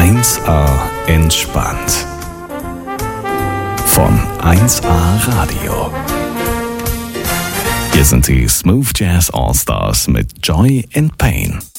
1A entspannt. Von 1A Radio. Hier sind die Smooth Jazz All Stars mit Joy and Pain.